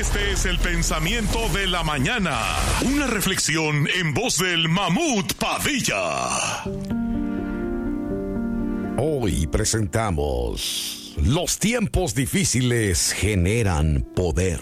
Este es el pensamiento de la mañana. Una reflexión en voz del Mamut Padilla. Hoy presentamos: los tiempos difíciles generan poder.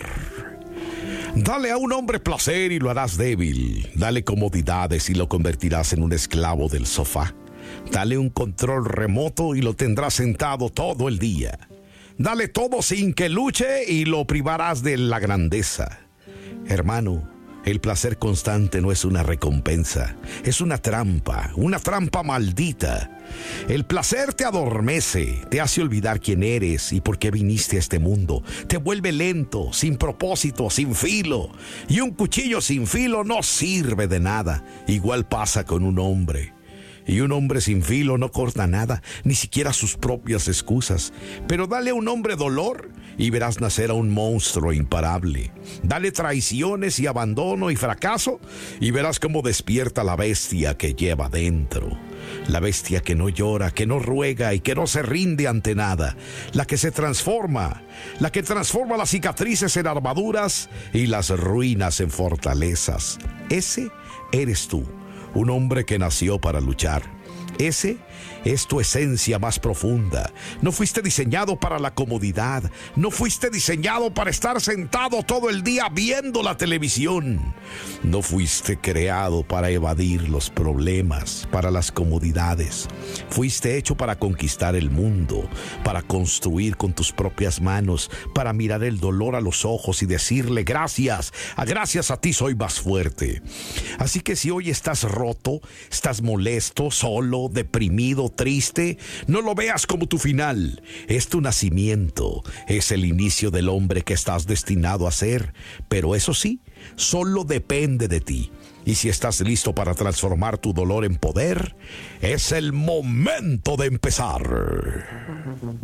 Dale a un hombre placer y lo harás débil. Dale comodidades y lo convertirás en un esclavo del sofá. Dale un control remoto y lo tendrás sentado todo el día. Dale todo sin que luche y lo privarás de la grandeza. Hermano, el placer constante no es una recompensa, es una trampa maldita. El placer te adormece, te hace olvidar quién eres y por qué viniste a este mundo. Te vuelve lento, sin propósito, sin filo. Y un cuchillo sin filo no sirve de nada. Igual pasa con un hombre. Y un hombre sin filo no corta nada, ni siquiera sus propias excusas. Pero dale a un hombre dolor y verás nacer a un monstruo imparable. Dale traiciones y abandono y fracaso y verás cómo despierta la bestia que lleva dentro. La bestia que no llora, que no ruega y que no se rinde ante nada. La que se transforma, la que transforma las cicatrices en armaduras y las ruinas en fortalezas. Ese eres tú. Un hombre que nació para luchar. Ese es tu esencia más profunda. No fuiste diseñado para la comodidad. No fuiste diseñado para estar sentado todo el día viendo la televisión. No fuiste creado para evadir los problemas, para las comodidades. Fuiste hecho para conquistar el mundo, para construir con tus propias manos, para mirar el dolor a los ojos y decirle gracias a ti soy más fuerte. Así que si hoy estás roto, estás molesto, solo, deprimido, triste, no lo veas como tu final. Es tu nacimiento, es el inicio del hombre que estás destinado a ser. Pero eso sí, solo depende de ti. Y si estás listo para transformar tu dolor en poder, es el momento de empezar.